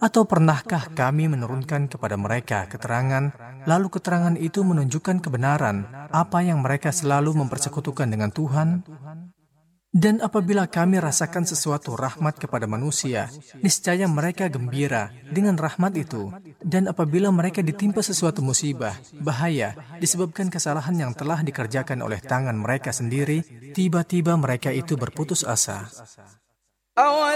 Atau pernahkah kami menurunkan kepada mereka keterangan, lalu keterangan itu menunjukkan kebenaran, apa yang mereka selalu mempersekutukan dengan Tuhan? Dan apabila kami rasakan sesuatu rahmat kepada manusia, niscaya mereka gembira dengan rahmat itu. Dan apabila mereka ditimpa sesuatu musibah, bahaya, disebabkan kesalahan yang telah dikerjakan oleh tangan mereka sendiri, tiba-tiba mereka itu berputus asa.